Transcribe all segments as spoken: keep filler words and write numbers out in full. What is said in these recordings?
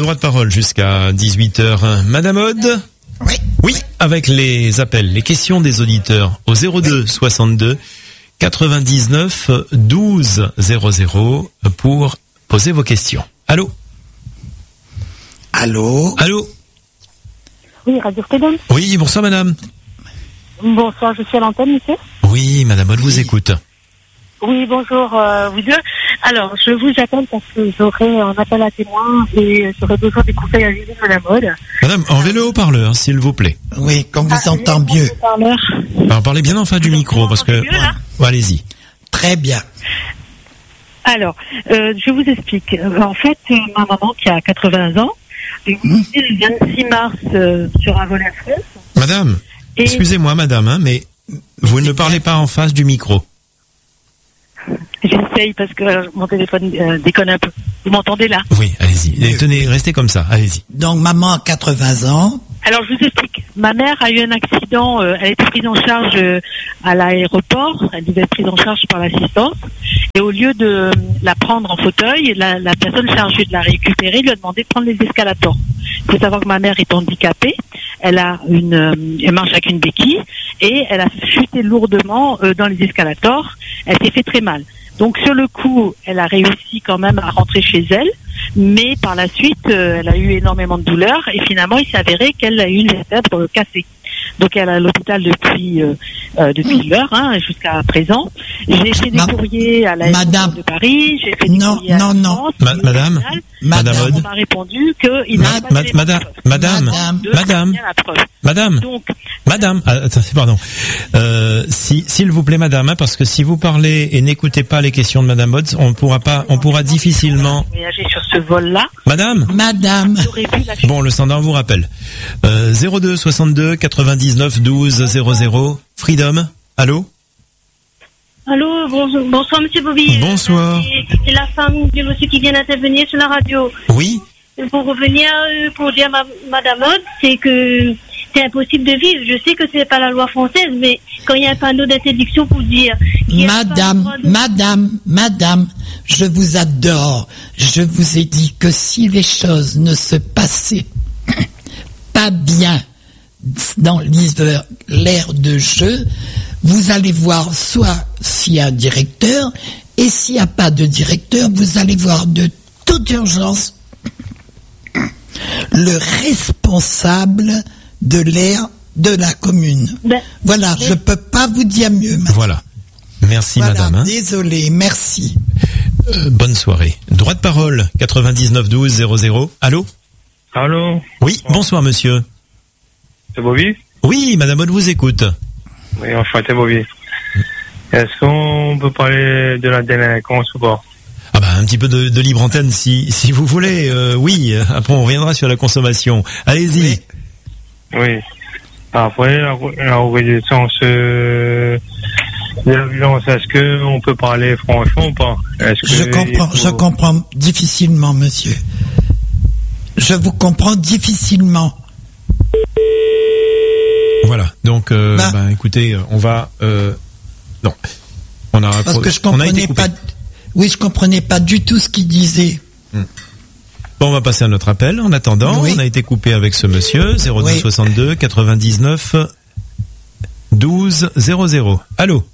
droit de parole jusqu'à dix-huit heures. Madame Aude? Oui. Oui, avec les appels, les questions des auditeurs au zéro deux soixante-deux quatre-vingt-dix-neuf douze zéro zéro pour poser vos questions. Allô? Allô? Allô? Oui, Radio Freedom. Oui, bonsoir madame. Bonsoir, je suis à l'antenne, monsieur. Oui, madame Aude vous écoute. Oui, bonjour, euh, vous deux. Alors, je vous appelle parce que j'aurai un appel à témoin et j'aurais besoin des conseils à Julie de la mode. Madame, enlevez le haut-parleur, s'il vous plaît. Oui, qu'on vous Ah, entend mieux. Alors, parlez bien en face du micro, parce que... mieux, là Ouais, allez-y. Très bien. Alors, euh, je vous explique. Euh, En fait, euh, ma maman qui a quatre-vingts ans, est décédée le vingt-six mars euh, sur un vol à France. Madame, Et- excusez-moi madame, hein, mais vous ne parlez pas en face du micro. J'essaye parce que euh, mon téléphone euh, déconne un peu. Vous m'entendez là? Oui, allez-y. Et tenez, restez comme ça, allez-y. Donc, maman a quatre-vingts ans. Alors, je vous explique. Ma mère a eu un accident. Euh, elle a été prise en charge euh, à l'aéroport. Elle devait être prise en charge par l'assistance. Et au lieu de euh, la prendre en fauteuil, la, la personne chargée de la récupérer lui a demandé de prendre les escalators. Il faut savoir que ma mère est handicapée. Elle a une, euh, elle marche avec une béquille et elle a chuté lourdement euh, dans les escalators. Elle s'est fait très mal. Donc sur le coup, elle a réussi quand même à rentrer chez elle, mais par la suite, euh, elle a eu énormément de douleurs et finalement, il s'est avéré qu'elle a eu une vertèbre cassée. Donc elle est à l'hôpital depuis euh, euh, depuis l'heure, hein, jusqu'à présent. J'ai fait des Ma- courriers à l'aéroport Madame. de Paris, j'ai fait des Non, courriers à non, la non. France, Ma- au madame. final, Madame Madame. Aude. on m'a répondu qu'il Ma- n'a pas ma- d'éléments madame, de preuve. madame, Madame. De madame, bien la preuve. madame, Donc, madame, ah, attendez, pardon. Euh, si, s'il vous plaît, madame, hein, parce que si vous parlez et n'écoutez pas les questions de madame Aude, on pourra pas, on pourra difficilement. voyager sur ce vol-là, Madame? Madame. j'aurais vu la chute. Bon, le standard vous rappelle. Euh, zéro deux soixante-deux quatre-vingt-dix-neuf douze zéro zéro. Freedom. Allô? Allô, bonjour, bonsoir Monsieur Bobby. Bonsoir. C'est- C'est la femme du monsieur qui vient d'intervenir sur la radio. Oui? Pour revenir, euh, pour dire à ma, Madame Aude, c'est que c'est impossible de vivre. Je sais que c'est pas la loi française, mais quand il y a un panneau d'interdiction pour dire... qu'il y a pas le Madame, droit de- madame, madame, je vous adore. Je vous ai dit que si les choses ne se passaient pas bien dans l'hiver, l'ère de jeu, vous allez voir soit s'il y a un directeur, et s'il n'y a pas de directeur, vous allez voir de toute urgence le responsable de l'aire de la commune. Ben, Voilà, je peux pas vous dire mieux. madame. Voilà. Merci, Voilà, madame. hein. désolé, merci. Euh, bonne soirée. Droit de parole, quatre-vingt-dix-neuf douze zéro zéro. Allô? Allô? Oui, bonsoir, monsieur. C'est Bobby? Oui, madame Aude vous écoute. Oui, enchanté Bobby. Est-ce qu'on peut parler de la délinquance ou pas? Ah bah, un petit peu de, de libre antenne si, si vous voulez. Euh, oui, après on reviendra sur la consommation. Allez-y. Oui. Oui. Après, la, la reconnaissance euh, de la violence, est-ce qu'on peut parler franchement ou pas? Est-ce que Je comprends, il faut- je comprends difficilement, monsieur. Je vous comprends difficilement. Voilà. Donc, euh, Bah. bah, écoutez, on va... Euh, non. On a, Parce que je on a été comprenais coupé. pas, oui, je comprenais pas du tout ce qu'il disait. Bon, on va passer à notre appel. En attendant, Oui. on a été coupé avec ce monsieur, zéro deux Oui. soixante-deux quatre-vingt-dix-neuf douze zéro zéro. Allô?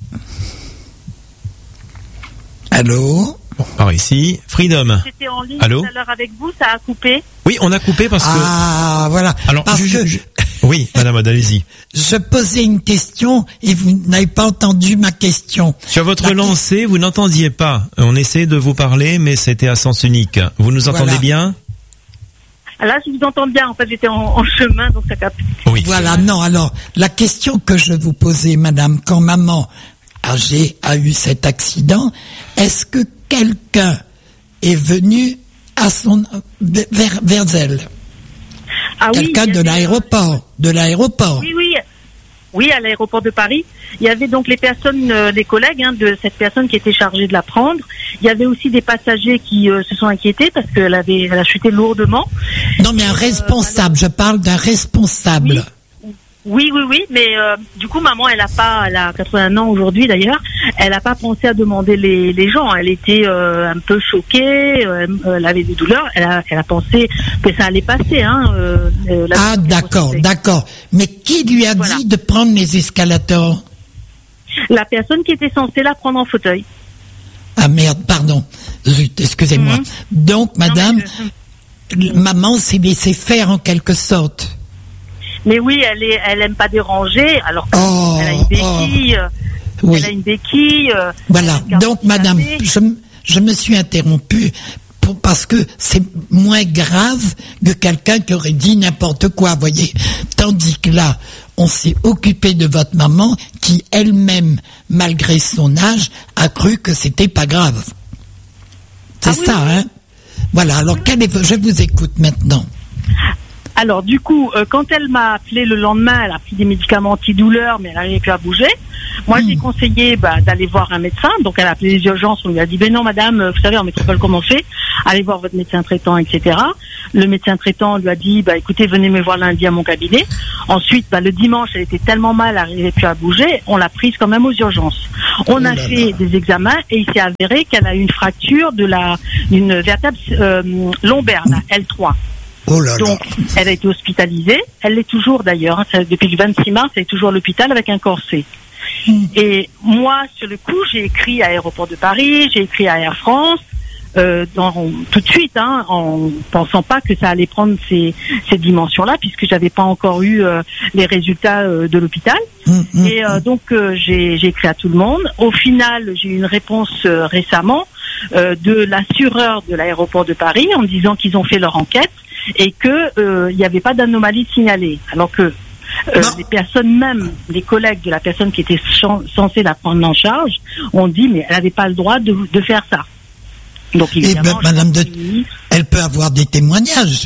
Allô? Bon, par ici. Freedom. J'étais en ligne Allô tout à l'heure avec vous, ça a coupé. Oui, on a coupé parce que... Ah, voilà. Alors, Parce je- que je- Oui, madame Aude, allez-y. je posais une question et vous n'avez pas entendu ma question. Sur votre La- lancée, vous n'entendiez pas. On essayait de vous parler, mais c'était à sens unique. Vous nous entendez Voilà. bien? Là, je vous entends bien. En fait, j'étais en, en chemin, donc ça capte. Oui. Voilà, non, alors, la question que je vous posais, madame, quand maman âgée a eu cet accident, est-ce que quelqu'un est venu à son, vers, vers elle? Ah oui, Quelqu'un il y de avait, l'aéroport, de l'aéroport. Oui, oui. Oui, à l'aéroport de Paris. Il y avait donc les personnes, euh, des collègues hein, de cette personne qui était chargée de la prendre. Il y avait aussi des passagers qui euh, se sont inquiétés parce qu'elle avait, elle a chuté lourdement. Non, mais un responsable, je parle d'un responsable. Oui, oui, oui, mais euh, du coup, maman, elle a pas, elle a quatre-vingt-un ans aujourd'hui d'ailleurs, elle a pas pensé à demander les, les gens. Elle était euh, un peu choquée, euh, elle avait des douleurs, elle a, elle a pensé que ça allait passer. Hein, euh, la ah, d'accord, d'accord. Mais qui lui a voilà. dit de prendre les escalators? La personne qui était censée la prendre en fauteuil. Ah merde, pardon. Zut, excusez-moi. Mm-hmm. Donc, madame, non, je... maman s'est laissée faire en quelque sorte. Mais oui, elle est, elle aime pas déranger. Alors qu'elle oh, a une béquille, oh. oui. elle a une béquille. Euh, voilà. Donc, madame, je, je me suis interrompue pour, parce que c'est moins grave que quelqu'un qui aurait dit n'importe quoi, voyez. Tandis que là, on s'est occupé de votre maman qui elle-même, malgré son âge, a cru que c'était pas grave. C'est ah, ça, oui. hein. Voilà. Alors, quel est, je vous écoute maintenant. Alors du coup, euh, quand elle m'a appelé le lendemain, elle a pris des médicaments antidouleurs, mais elle n'arrivait plus à bouger. Moi, mmh. j'ai conseillé bah, d'aller voir un médecin. Donc elle a appelé les urgences, on lui a dit, ben non madame, vous savez, en métropole comment on fait, allez voir votre médecin traitant, et cetera. Le médecin traitant lui a dit, bah écoutez, venez me voir lundi à mon cabinet. Ensuite, bah, le dimanche, elle était tellement mal, elle n'arrivait plus à bouger, on l'a prise quand même aux urgences. On oh a fait là. des examens et il s'est avéré qu'elle a une fracture de la, une vertèbre euh, lombaire, la L trois. Oh là là. Donc, elle a été hospitalisée. Elle l'est toujours d'ailleurs. Hein, depuis le vingt-six mars, elle est toujours à l'hôpital avec un corset. Mmh. Et moi, sur le coup, j'ai écrit à Aéroport de Paris, j'ai écrit à Air France, euh, dans, tout de suite, hein, en pensant pas que ça allait prendre ces, ces dimensions-là, puisque j'avais pas encore eu euh, les résultats euh, de l'hôpital. Mmh. Et euh, donc, euh, j'ai, j'ai écrit à tout le monde. Au final, j'ai eu une réponse euh, récemment euh, de l'assureur de l'Aéroport de Paris en disant qu'ils ont fait leur enquête et que il euh, n'y avait pas d'anomalie signalée, alors que euh, les personnes, même les collègues de la personne qui était ch- censée la prendre en charge, ont dit mais elle n'avait pas le droit de, de faire ça. Donc évidemment, et ben, Madame de, elle peut avoir des témoignages.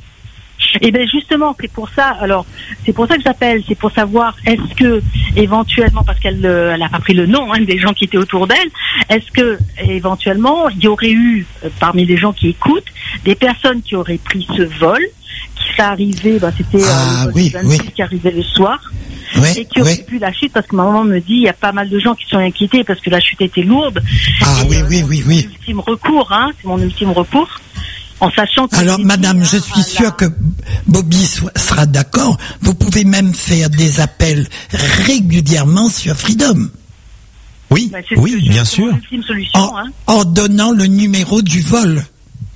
Et bien justement, c'est pour ça. Alors, c'est pour ça que j'appelle. C'est pour savoir est-ce que éventuellement, parce qu'elle euh, elle a pas pris le nom hein, des gens qui étaient autour d'elle, est-ce que éventuellement il y aurait eu euh, parmi les gens qui écoutent des personnes qui auraient pris ce vol, qui serait arrivé, ben, c'était ah, euh, le oui, vingt-six oui. qui arrivait le soir. Oui, et qui aurait oui. pu la chute, parce que ma maman me dit il y a pas mal de gens qui sont inquiétés parce que la chute était lourde. Ah et, oui, euh, oui, oui, oui. C'est mon ultime recours, hein, c'est mon ultime recours. En sachant que alors, madame, dit, je suis hein, sûre la... que Bobby sera d'accord. Vous pouvez même faire des appels régulièrement sur Freedom. Oui, ben, oui, bien sûr. Solution, en, hein. en donnant le numéro du vol.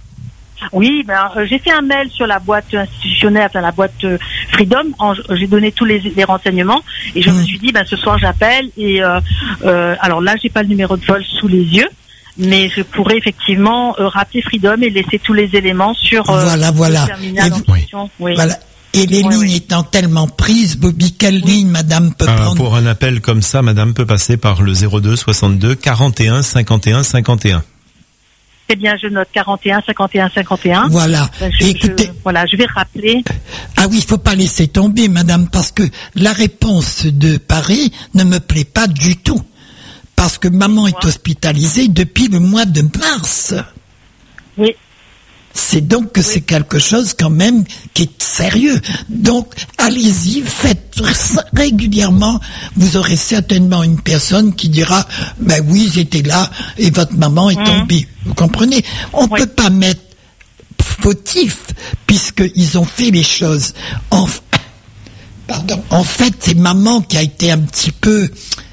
Oui, ben, euh, j'ai fait un mail sur la boîte institutionnelle, enfin la boîte euh, Freedom. En, j'ai donné tous les, les renseignements et je mmh. me suis dit, ben ce soir j'appelle et euh, euh, alors là j'ai pas le numéro de vol sous les yeux, mais je pourrais effectivement euh, rappeler Freedom et laisser tous les éléments sur euh, voilà, voilà. le terminal en question. Oui. Voilà. Et les oui, lignes oui. étant tellement prises, Bobby, quelle oui. ligne madame peut euh, prendre? Pour un appel comme ça, madame peut passer par le zéro deux soixante-deux quarante et un cinquante et un cinquante et un. Eh bien, je note quarante et un cinquante et un cinquante et un. Voilà. Ben, je, Écoutez, je, voilà, je vais rappeler. Ah oui, il faut pas laisser tomber, madame, parce que la réponse de Paris ne me plaît pas du tout. Parce que maman est hospitalisée depuis le mois de mars. Oui. C'est donc que oui. c'est quelque chose quand même qui est sérieux. Donc, allez-y, faites régulièrement. Vous aurez certainement une personne qui dira, ben oui, j'étais là et votre maman est mmh. tombée. Vous comprenez? On ne oui. peut pas mettre fautif puisqu'ils ont fait les choses. En, pardon. En fait, c'est maman qui a été un petit peu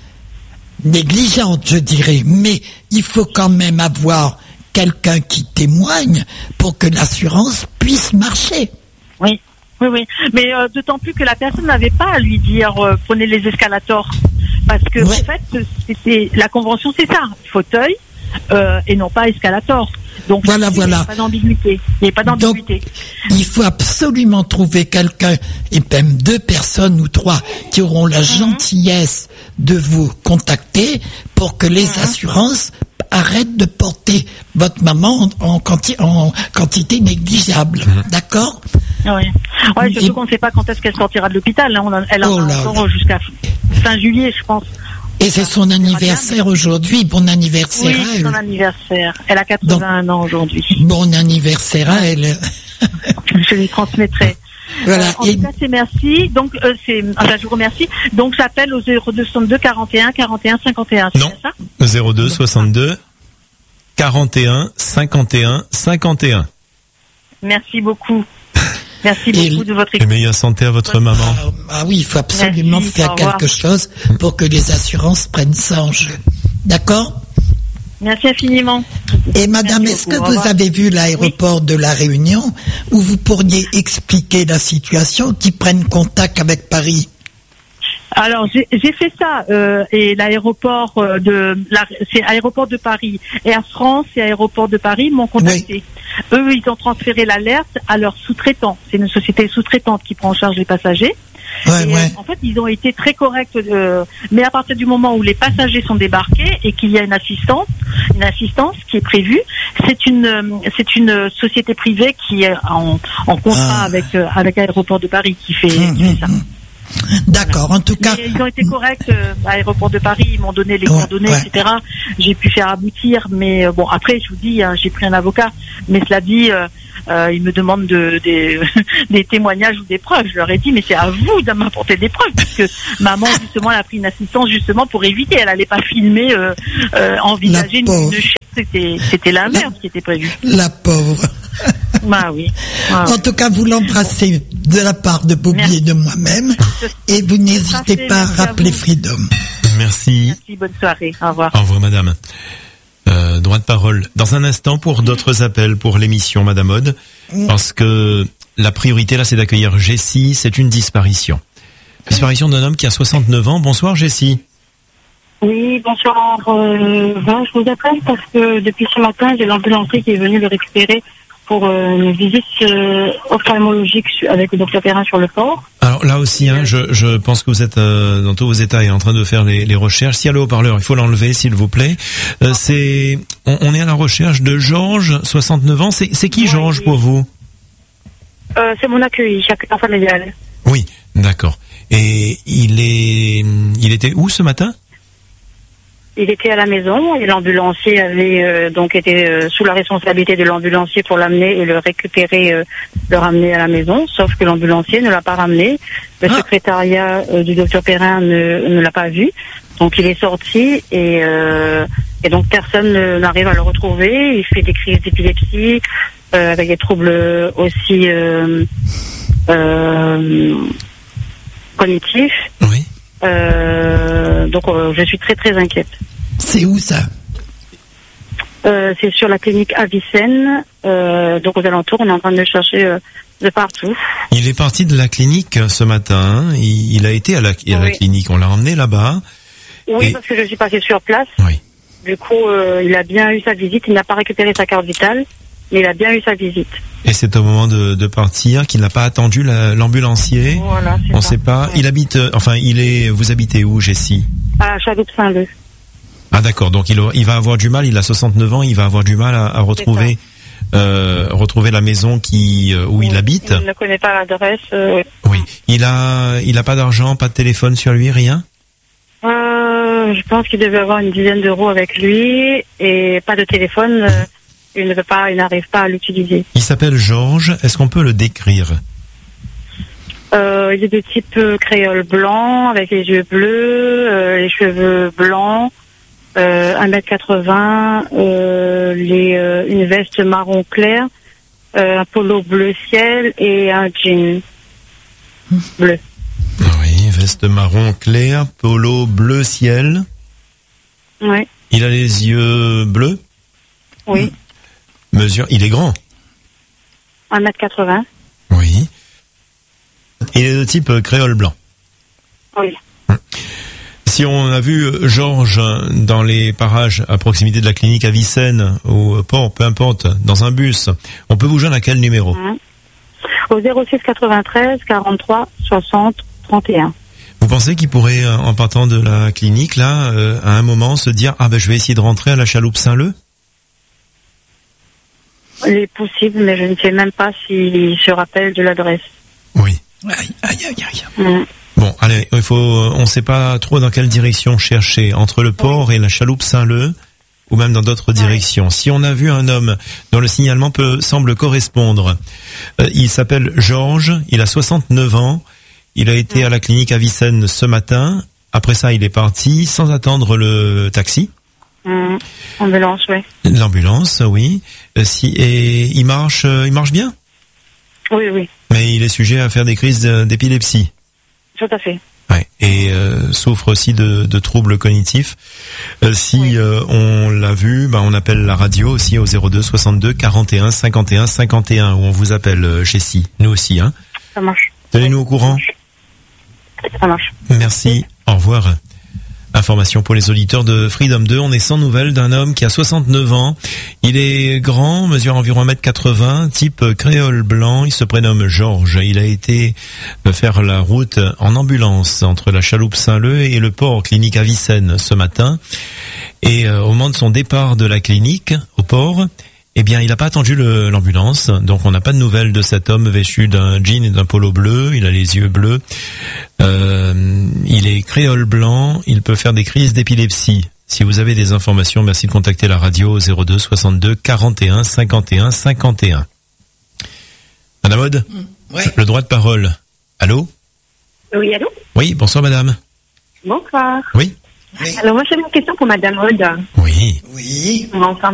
négligente, je dirais. Mais il faut quand même avoir quelqu'un qui témoigne pour que l'assurance puisse marcher. Oui, oui, oui. Mais euh, d'autant plus que la personne n'avait pas à lui dire euh, prenez les escalators. Parce que, ouais. en fait, c'était, la convention, c'est ça. Fauteuil euh, et non pas escalator. Donc, voilà, voilà. Il n'y a pas d'ambiguïté. Il n'y a pas d'ambiguïté. Donc, il faut absolument trouver quelqu'un, et même deux personnes ou trois, qui auront la mm-hmm. gentillesse de vous contacter pour que les mm-hmm. assurances arrête de porter votre maman en, en, quanti- en quantité négligeable. Mmh. D'accord? Oui. Ouais, surtout et... qu'on ne sait pas quand est-ce qu'elle sortira de l'hôpital. Hein. On a, elle oh en a encore jusqu'à fin juillet, je pense. Et c'est son anniversaire aujourd'hui. Bon anniversaire oui, à elle. Oui, son anniversaire. Elle a quatre-vingt-un Donc, ans aujourd'hui. Bon anniversaire à elle. Je lui transmettrai. Voilà. Euh, en Et- tout cas, c'est merci. Donc, euh, c'est, enfin, je vous remercie. Donc, j'appelle au zéro deux soixante-deux quarante et un quarante et un cinquante et un. C'est Non. bien ça? zéro deux soixante-deux quarante et un cinquante et un cinquante et un. Merci beaucoup. Merci Et beaucoup de votre Et écoute. meilleure santé à votre maman. Ah, ah oui, il faut absolument Merci, faire au revoir. quelque chose pour que les assurances prennent ça en jeu. D'accord? Merci infiniment. Et madame, Merci est-ce que beaucoup, au vous revoir. avez vu l'aéroport de La Réunion où vous pourriez expliquer la situation, qui prennent contact avec Paris? Alors j'ai j'ai fait ça euh, et l'aéroport euh, de la, c'est aéroport de Paris, Air France et aéroport de Paris m'ont contacté. Eux, ils ont transféré l'alerte à leur sous-traitant. C'est une société sous-traitante qui prend en charge les passagers. Ouais, Et, ouais. En fait, ils ont été très corrects. Euh, mais à partir du moment où les passagers sont débarqués et qu'il y a une assistance, une assistance qui est prévue, c'est une euh, c'est une société privée qui est en, en contrat Ah. avec euh, avec l'aéroport de Paris qui fait, Hum, qui fait hum, ça. hum. D'accord. En tout cas, Mais ils ont été corrects euh, à l'aéroport de Paris, ils m'ont donné les Ouais, coordonnées, ouais. et cetera. J'ai pu faire aboutir, mais euh, bon, après, je vous dis, hein, j'ai pris un avocat, mais cela dit, euh, euh, ils me demandent de, des, des témoignages ou des preuves. Je leur ai dit, mais c'est à vous de m'apporter des preuves, puisque maman, justement, elle a pris une assistance justement pour éviter, elle allait pas filmer, euh, euh, envisager une, pauvre. une chute, c'était, c'était l'inverse qui était prévu. la pauvre. Bah oui. Ah, En tout cas, vous l'embrassez de la part de Bobby Merci. et de moi-même, et vous n'hésitez Parfait, pas à merci à rappeler vous. Freedom. Merci. merci, bonne soirée. Au revoir. Au revoir, madame. Euh, droit de parole. Dans un instant, pour d'autres appels pour l'émission, madame Aude, parce que la priorité, là, c'est d'accueillir Jessie. C'est une disparition. Disparition d'un homme qui a soixante-neuf ans. Bonsoir, Jessie. Oui, bonsoir. Euh, ben, je vous appelle parce que depuis ce matin, j'ai l'ambulancier qui est venu le récupérer pour euh, une visite euh, ophtalmologique su- avec le docteur Perrin sur le port. Alors là aussi, hein, je, je pense que vous êtes euh, dans tous vos états et en train de faire les, les recherches. S'il y a le haut-parleur, il faut l'enlever, s'il vous plaît. Euh, c'est, on, on est à la recherche de Georges, soixante-neuf ans. C'est, c'est qui Oui. Georges pour vous? Euh, c'est mon accueil, chaque familial. Oui, d'accord. Et il est, il était où ce matin? Il était à la maison et l'ambulancier avait euh, donc été euh, sous la responsabilité de l'ambulancier pour l'amener et le récupérer, euh, le ramener à la maison. Sauf que l'ambulancier ne l'a pas ramené. Le Ah. secrétariat euh, du docteur Perrin ne, ne l'a pas vu. Donc il est sorti et, euh, et donc personne ne- n'arrive à le retrouver. Il fait des crises d'épilepsie euh, avec des troubles aussi euh, euh, cognitifs. Oui. Euh, donc euh, je suis très très inquiète. C'est où ça? Euh, c'est sur la clinique Avicenne, euh, donc aux alentours, on est en train de le chercher euh, de partout. Il est parti de la clinique ce matin. Il, il a été à la, à la Oui. clinique. On l'a emmené là-bas. Oui, Et- parce que je suis passée sur place. Oui. Du coup, euh, il a bien eu sa visite. Il n'a pas récupéré sa carte vitale, mais il a bien eu sa visite. Et c'est au moment de, de partir qu'il n'a pas attendu la- l'ambulancier. Voilà, c'est On ça. sait pas. Il habite, euh, enfin, il est. Vous habitez où, Jessie? À Chaloupe-Saint-Leu. Ah d'accord. Donc il, aura- il va avoir du mal. Il a soixante-neuf ans. Il va avoir du mal à, à retrouver, euh, retrouver la maison qui euh, où il Oui, habite. Il ne connaît pas l'adresse. Euh, Oui. Il a, il a pas d'argent, pas de téléphone sur lui, rien. euh, je pense qu'il devait avoir une dizaine d'euros avec lui et pas de téléphone. euh, il ne peut pas, il n'arrive pas à l'utiliser. Il s'appelle Georges. Est-ce qu'on peut le décrire? Euh, il est de type euh, créole blanc, avec les yeux bleus, euh, les cheveux blancs, euh, un mètre quatre-vingts, euh, les, euh, une veste marron clair, euh, un polo bleu ciel et un jean bleu. Oui. Veste marron clair, polo bleu ciel. Oui, Il a les yeux bleus. oui, Mesure. Il est grand. un mètre quatre-vingts. Oui. Il est de type euh, créole blanc. Oui. Si on a vu euh, Georges dans les parages à proximité de la clinique Avicenne, au port, peu importe, dans un bus, on peut vous joindre à quel numéro? Hein. Au zéro six quatre-vingt-treize quarante-trois soixante trente et un. Vous pensez qu'il pourrait, euh, en partant de la clinique, là, euh, à un moment, se dire « Ah ben, je vais essayer de rentrer à la chaloupe Saint-Leu » Il est possible, mais je ne sais même pas s'il se rappelle de l'adresse. Oui. Aïe, aïe, aïe, aïe. Hum. Bon, allez, il faut, on ne sait pas trop dans quelle direction chercher. Entre le port et la chaloupe Saint-Leu, ou même dans d'autres ouais. directions. Si on a vu un homme dont le signalement peut semble correspondre, euh, il s'appelle Georges, il a soixante-neuf ans, il a été ouais. à la clinique Avicenne ce matin. Après ça, il est parti sans attendre le taxi. Mmh. Ambulance, oui. L'ambulance, oui. Euh, si et il marche, euh, il marche bien. Oui, oui. Mais il est sujet à faire des crises d'épilepsie. Tout à fait. Ouais. Et euh, souffre aussi de, de troubles cognitifs. Euh, si oui. euh, on l'a vu, bah, on appelle la radio aussi au zéro deux soixante-deux quarante et un cinquante et un cinquante et un où on vous appelle euh, chez Si. Nous aussi, hein. Ça marche. Tenez-nous au courant. Ça marche. Merci. Au revoir. Information pour les auditeurs de Freedom deux. On est sans nouvelles d'un homme qui a soixante-neuf ans. Il est grand, mesure environ un mètre quatre-vingts, type créole blanc. Il se prénomme Georges. Il a été faire la route en ambulance entre la chaloupe Saint-Leu et le port clinique Avicenne ce matin. Et euh, au moment de son départ de la clinique au port, eh bien, il n'a pas attendu le, l'ambulance, donc on n'a pas de nouvelles de cet homme vêtu d'un jean et d'un polo bleu. Il a les yeux bleus, euh, il est créole blanc, il peut faire des crises d'épilepsie. Si vous avez des informations, merci de contacter la radio au zéro deux soixante-deux quarante et un cinquante et un cinquante et un. Madame Aude, mmh, ouais. Le droit de parole. Allô ? Oui, allô ? Oui, bonsoir madame. Bonsoir. Oui. Oui. Alors moi j'ai une question pour Madame Aude. Oui. Oui. Enfin,